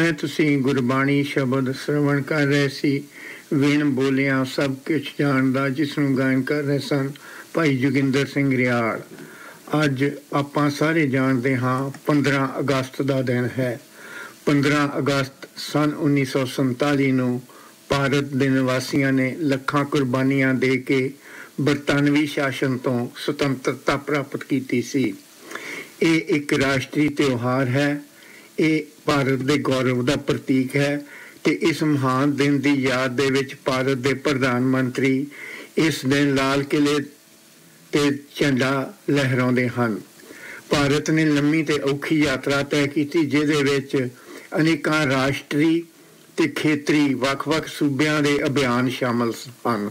ਹੁਣੇ ਤੁਸੀਂ ਗੁਰਬਾਣੀ ਸ਼ਬਦ ਸਰਵਣ ਕਰ ਰਹੇ ਸੀ। ਵਿਣ ਬੋਲਿਆ ਸਭ ਕੁਝ ਜਾਣਦਾ, ਜਿਸ ਨੂੰ ਗਾਇਨ ਕਰ ਰਹੇ ਸਨ ਭਾਈ ਜੋਗਿੰਦਰ ਸਿੰਘ ਰਿਆੜ। ਅੱਜ ਆਪਾਂ ਸਾਰੇ ਜਾਣਦੇ ਹਾਂ 15 ਅਗਸਤ ਦਾ ਦਿਨ ਹੈ। 15 ਅਗਸਤ ਸੰਨ 1947 ਨੂੰ ਭਾਰਤ ਦੇ ਨਿਵਾਸੀਆਂ ਨੇ ਲੱਖਾਂ ਕੁਰਬਾਨੀਆਂ ਦੇ ਕੇ ਬਰਤਾਨਵੀ ਸ਼ਾਸਨ ਤੋਂ ਸੁਤੰਤਰਤਾ ਪ੍ਰਾਪਤ ਕੀਤੀ ਸੀ। ਇਹ ਇੱਕ ਰਾਸ਼ਟਰੀ ਤਿਉਹਾਰ ਹੈ। ਇਹ ਭਾਰਤ ਦੇ ਗੌਰਵ ਦਾ ਪ੍ਰਤੀਕ ਹੈ ਤੇ ਇਸ ਮਹਾਨ ਦਿਨ ਦੀ ਯਾਦ ਦੇ ਵਿੱਚ ਭਾਰਤ ਦੇ ਪ੍ਰਧਾਨ ਮੰਤਰੀ ਇਸ ਦਿਨ ਲਾਲ ਕਿਲ੍ਹੇ ਤੇ ਝੰਡਾ ਲਹਿਰਾਉਂਦੇ ਹਨ। ਭਾਰਤ ਨੇ ਲੰਮੀ ਤੇ ਔਖੀ ਯਾਤਰਾ ਤੈਅ ਕੀਤੀ, ਜਿਹਦੇ ਵਿੱਚ ਅਨੇਕਾਂ ਰਾਸ਼ਟਰੀ ਤੇ ਖੇਤਰੀ ਵੱਖ-ਵੱਖ ਸੂਬਿਆਂ ਦੇ ਅਭਿਆਨ ਸ਼ਾਮਲ ਹਨ।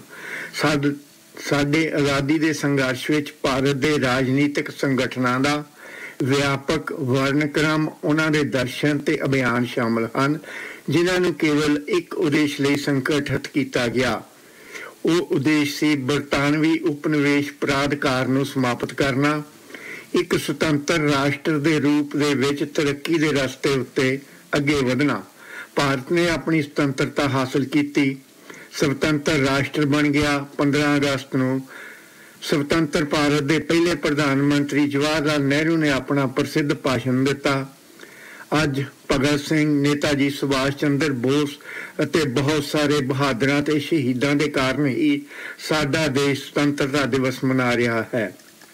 ਸਾਡੇ ਆਜ਼ਾਦੀ ਦੇ ਸੰਘਰਸ਼ ਵਿੱਚ ਭਾਰਤ ਦੇ ਰਾਜਨੀਤਿਕ ਸੰਗਠਨਾਂ ਦਾ ਵਿਆਪਕ ਵਰਨਕ੍ਰਮ, ਉਹਨਾਂ ਦੇ ਦਰਸ਼ਨ ਤੇ ਅਭਿਆਨ ਸ਼ਾਮਲ ਹਨ, ਜਿਨ੍ਹਾਂ ਨੂੰ ਕੇਵਲ ਇੱਕ ਉਦੇਸ਼ ਲਈ ਸੰਗਠਿਤ ਕੀਤਾ ਗਿਆ। ਉਹ ਉਦੇਸ਼ ਸੀ ਬਰਤਾਨਵੀ ਉਪਨਿਵੇਸ਼ ਪ੍ਰਾਧਿਕਾਰ ਨੂੰ ਸਮਾਪਤ ਕਰਨਾ, ਇੱਕ ਸੁਤੰਤਰ ਰਾਸ਼ਟਰ ਦੇ ਰੂਪ ਦੇ ਵਿੱਚ ਤਰੱਕੀ ਦੇ ਰਸਤੇ ਉੱਤੇ ਅੱਗੇ ਵਧਣਾ। ਭਾਰਤ ਨੇ ਆਪਣੀ ਸੁਤੰਤਰਤਾ ਹਾਸਲ ਕੀਤੀ, ਸੁਤੰਤਰ ਰਾਸ਼ਟਰ ਬਣ ਗਿਆ। 15 ਅਗਸਤ ਨੂੰ ਸੁਤੰਤਰ ਭਾਰਤ ਦੇ ਪਹਿਲੇ ਪ੍ਰਧਾਨ ਮੰਤਰੀ ਜਵਾਹਰ ਲਾਲ ਨਹਿਰੂ ਨੇ ਆਪਣਾ ਪ੍ਰਸਿੱਧ ਭਾਸ਼ਣ ਦਿੱਤਾ। ਅੱਜ ਭਗਤ ਸਿੰਘ, ਨੇਤਾ ਜੀ ਸੁਭਾਸ਼ ਚੰਦਰ ਬੋਸ ਅਤੇ ਬਹੁਤ ਸਾਰੇ ਬਹਾਦਰਾਂ ਤੇ ਸ਼ਹੀਦਾਂ ਦੇ ਕਾਰਨ ਹੀ ਸਾਡਾ ਦੇਸ਼ ਸੁਤੰਤਰਤਾ ਦਿਵਸ ਮਨਾ ਰਿਹਾ ਹੈ।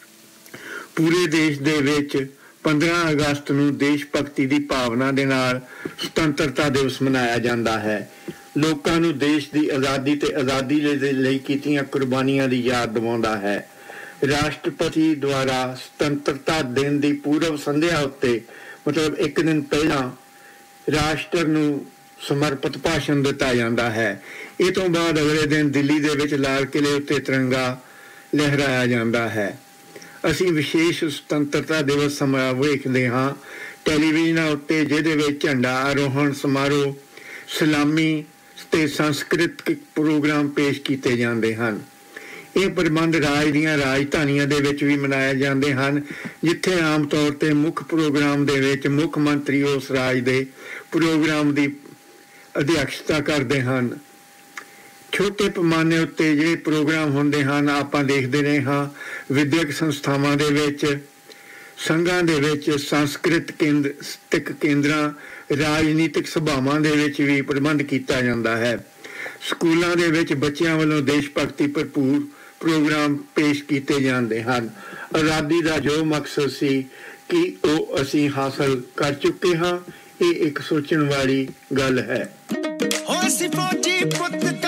ਪੂਰੇ ਦੇਸ਼ ਦੇ ਵਿੱਚ 15 ਅਗਸਤ ਨੂੰ ਦੇਸ਼ ਭਗਤੀ ਦੀ ਭਾਵਨਾ ਦੇ ਨਾਲ ਸੁਤੰਤਰਤਾ ਦਿਵਸ ਮਨਾਇਆ ਜਾਂਦਾ ਹੈ। ਲੋਕਾਂ ਨੂੰ ਦੇਸ਼ ਦੀ ਆਜ਼ਾਦੀ ਤੇ ਆਜ਼ਾਦੀ ਦੇ ਲਈ ਕੀਤੀਆਂ ਕੁਰਬਾਨੀਆਂ ਦੀ ਯਾਦ ਦਿਵਾਉਂਦਾ ਹੈ। ਰਾਸ਼ਟਰਪਤੀ ਦੁਆਰਾ ਸੁਤੰਤਰਤਾ ਦਿਨ ਦੀ ਪੂਰਵ ਸੰਧਿਆ ਉੱਤੇ, ਮਤਲਬ ਇੱਕ ਦਿਨ ਪਹਿਲਾਂ, ਰਾਸ਼ਟਰ ਨੂੰ ਸਮਰਪਿਤ ਭਾਸ਼ਣ ਦਿੱਤਾ ਜਾਂਦਾ ਹੈ। ਇਹ ਤੋਂ ਬਾਅਦ ਅਗਲੇ ਦਿਨ ਦਿੱਲੀ ਦੇ ਵਿੱਚ ਲਾਲ ਕਿਲ੍ਹੇ ਉੱਤੇ ਤਿਰੰਗਾ ਲਹਿਰਾਇਆ ਜਾਂਦਾ ਹੈ। ਅਸੀਂ ਵਿਸ਼ੇਸ਼ ਸੁਤੰਤਰਤਾ ਦਿਵਸ ਸਮਾਰੋਹ ਵੇਖਦੇ ਹਾਂ ਟੈਲੀਵਿਜ਼ਨਾਂ ਉੱਤੇ, ਜਿਹਦੇ ਵਿੱਚ ਝੰਡਾ ਆਰੋਹਣ ਸਮਾਰੋਹ, ਸਲਾਮੀ ਤੇ ਸੰਸਕ੍ਰਿਤਿਕ ਪ੍ਰੋਗਰਾਮ ਪੇਸ਼ ਕੀਤੇ ਜਾਂਦੇ ਹਨ। ਇਹ ਪ੍ਰਬੰਧ ਰਾਜ ਦੀਆਂ ਰਾਜਧਾਨੀਆਂ ਦੇ ਵਿੱਚ ਵੀ ਮਨਾਏ ਜਾਂਦੇ ਹਨ, ਜਿੱਥੇ ਆਮ ਤੌਰ ਤੇ ਮੁੱਖ ਪ੍ਰੋਗਰਾਮ ਦੇ ਵਿੱਚ ਮੁੱਖ ਮੰਤਰੀ ਉਸ ਰਾਜ ਦੇ ਪ੍ਰੋਗਰਾਮ ਦੀ ਅਧਿਕਸ਼ਤਾ ਕਰਦੇ ਹਨ। ਛੋਟੇ ਪੈਮਾਨੇ ਉੱਤੇ ਜਿਹੜੇ ਪ੍ਰੋਗਰਾਮ ਹੁੰਦੇ ਹਨ, ਆਪਾਂ ਦੇਖਦੇ ਰਹੇ ਹਾਂ ਵਿਦਿਅਕ ਸੰਸਥਾਵਾਂ ਦੇ ਵਿੱਚ, ਸੰਘਾਂ ਦੇ ਵਿੱਚ, ਸੰਸਕ੍ਰਿਤਿਕ ਕੇਂਦਰਾਂ, ਰਾਜਨੀਤਿਕ ਸਭਾਵਾਂ ਦੇ ਵਿੱਚ ਵੀ ਪ੍ਰਬੰਧ ਕੀਤਾ ਜਾਂਦਾ ਹੈ। ਸਕੂਲਾਂ ਦੇ ਵਿੱਚ ਬੱਚਿਆਂ ਵੱਲੋਂ ਦੇਸ਼ ਭਗਤੀ ਭਰਪੂਰ ਪ੍ਰੋਗਰਾਮ ਪੇਸ਼ ਕੀਤੇ ਜਾਂਦੇ ਹਨ। ਆਜ਼ਾਦੀ ਦਾ ਜੋ ਮਕਸਦ ਸੀ ਕਿ ਉਹ ਅਸੀਂ ਹਾਸਲ ਕਰ ਚੁੱਕੇ ਹਾਂ, ਇਹ ਇੱਕ ਸੋਚਣ ਵਾਲੀ ਗੱਲ ਹੈ।